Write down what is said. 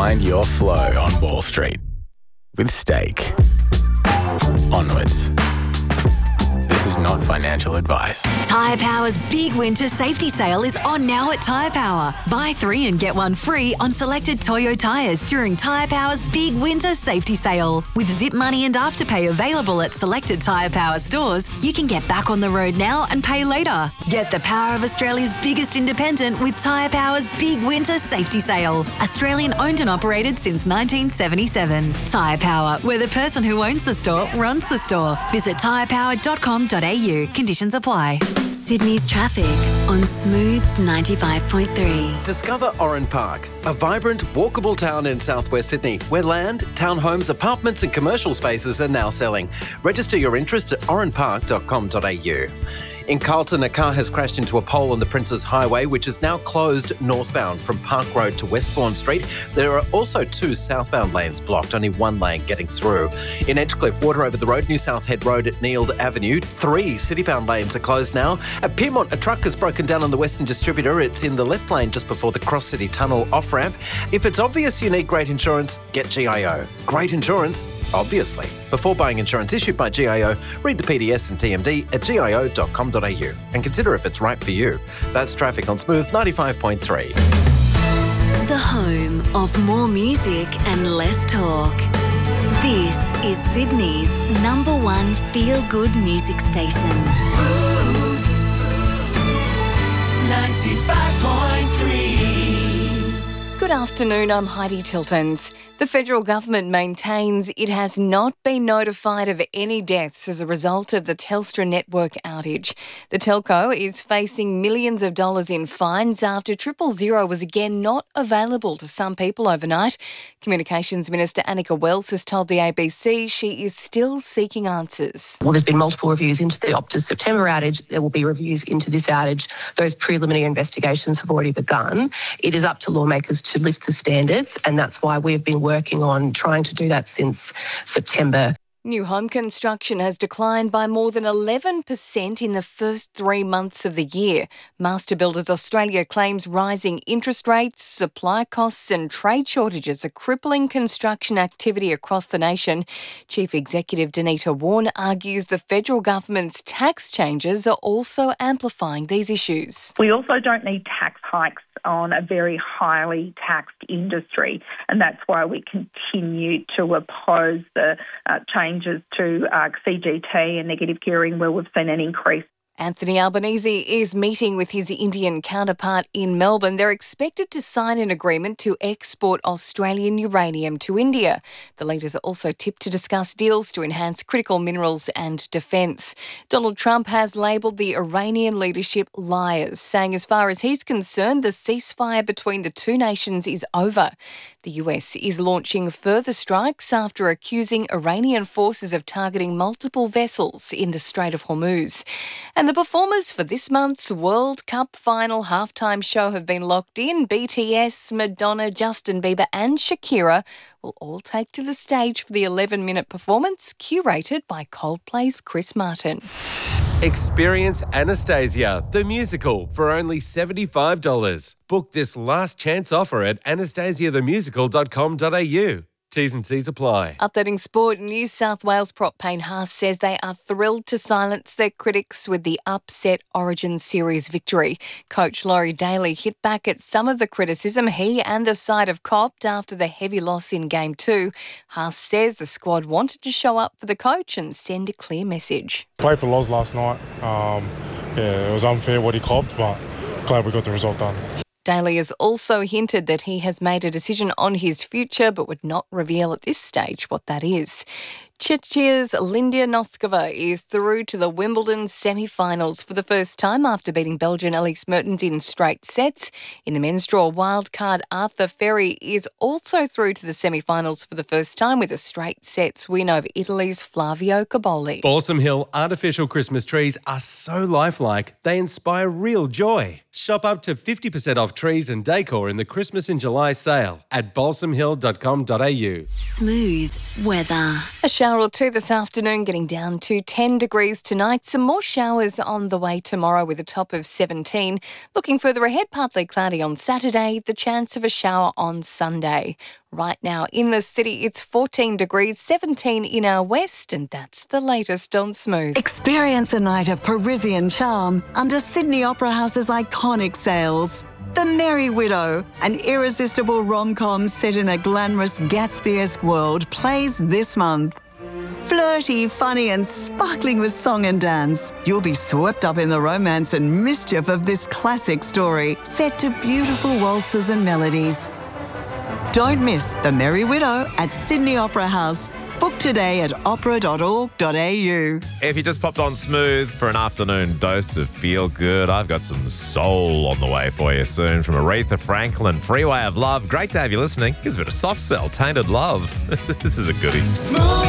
Find your flow on Wall Street with Stake. Onwards. This is not financial advice. Tyre Power's big winter safety sale is on now at Tyre Power. Buy 3 and get 1 free on selected Toyo tyres during Tyre Power's big winter safety sale. With Zip Money and Afterpay available at selected Tyre Power stores, you can get back on the road now and pay later. Get the power of Australia's biggest independent with Tyre Power's big winter safety sale. Australian owned and operated since 1977. Tyre Power, where the person who owns the store runs the store. Visit tyrepower.com.au. Conditions apply. Sydney's traffic on Smooth 95.3. Discover Oran Park, a vibrant, walkable town in southwest Sydney where land, townhomes, apartments and commercial spaces are now selling. Register your interest at oranpark.com.au. In Carlton, a car has crashed into a pole on the Princes Highway, which is now closed northbound from Park Road to Westbourne Street. There are also 2 southbound lanes blocked, only 1 lane getting through. In Edgecliff, water over the road, New South Head Road at Neild Avenue. 3 citybound lanes are closed now. At Pyrmont, a truck has broken down on the Western Distributor. It's in the left lane just before the Cross City Tunnel off-ramp. If it's obvious you need great insurance, get GIO. Great insurance, obviously. Before buying insurance issued by GIO, read the PDS and TMD at gio.com.au and consider if it's right for you. That's traffic on Smooth 95.3. The home of more music and less talk. This is Sydney's #1 feel-good music station. Smooth 95.3. Good afternoon, I'm Heidi Tiltons. The federal government maintains it has not been notified of any deaths as a result of the Telstra network outage. The telco is facing millions of dollars in fines after 000 was again not available to some people overnight. Communications Minister Annika Wells has told the ABC she is still seeking answers. Well, there's been multiple reviews into the Optus September outage. There will be reviews into this outage. Those preliminary investigations have already begun. It is up to lawmakers to lift the standards, and that's why we've been working on trying to do that since September. New home construction has declined by more than 11% in the first 3 months of the year. Master Builders Australia claims rising interest rates, supply costs and trade shortages are crippling construction activity across the nation. Chief Executive Danita Warren argues the federal government's tax changes are also amplifying these issues. We also don't need tax hikes on a very highly taxed industry, and that's why we continue to oppose the changes to CGT and negative gearing where we've seen an increase. Anthony Albanese is meeting with his Indian counterpart in Melbourne. They're expected to sign an agreement to export Australian uranium to India. The leaders are also tipped to discuss deals to enhance critical minerals and defence. Donald Trump has labelled the Iranian leadership liars, saying as far as he's concerned, the ceasefire between the two nations is over. The US is launching further strikes after accusing Iranian forces of targeting multiple vessels in the Strait of Hormuz. And the performers for this month's World Cup final halftime show have been locked in. BTS, Madonna, Justin Bieber and Shakira will all take to the stage for the 11-minute performance curated by Coldplay's Chris Martin. Experience Anastasia, the musical, for only $75. Book this last chance offer at anastasiathemusical.com.au. T's and C's apply. Updating sport, New South Wales prop Payne Haas says they are thrilled to silence their critics with the upset Origin Series victory. Coach Laurie Daly hit back at some of the criticism he and the side have copped after the heavy loss in Game 2. Haas says the squad wanted to show up for the coach and send a clear message. Played for Loz last night. It was unfair what he copped, but glad we got the result done. Daly has also hinted that he has made a decision on his future but would not reveal at this stage what that is. Czechia's Lindia Noskova is through to the Wimbledon semi-finals for the first time after beating Belgian Elise Mertens in straight sets. In the men's draw, wildcard Arthur Ferry is also through to the semi-finals for the first time with a straight sets win over Italy's Flavio Cobolli. Balsam Hill artificial Christmas trees are so lifelike, they inspire real joy. Shop up to 50% off trees and decor in the Christmas in July sale at balsamhill.com.au. Smooth weather. A shower shower or two this afternoon, getting down to 10 degrees tonight. Some more showers on the way tomorrow with a top of 17. Looking further ahead, partly cloudy on Saturday, the chance of a shower on Sunday. Right now in the city, it's 14 degrees, 17 in our west, and that's the latest on Smooth. Experience a night of Parisian charm under Sydney Opera House's iconic sails. The Merry Widow, an irresistible rom-com set in a glamorous Gatsby-esque world, plays this month. Flirty, funny and sparkling with song and dance, you'll be swept up in the romance and mischief of this classic story, set to beautiful waltzes and melodies. Don't miss The Merry Widow at Sydney Opera House. Book today at opera.org.au. If you just popped on Smooth for an afternoon dose of feel good, I've got some soul on the way for you soon from Aretha Franklin, Freeway of Love. Great to have you listening. Here's a bit of Soft Cell, Tainted Love. This is a goodie. Smooth.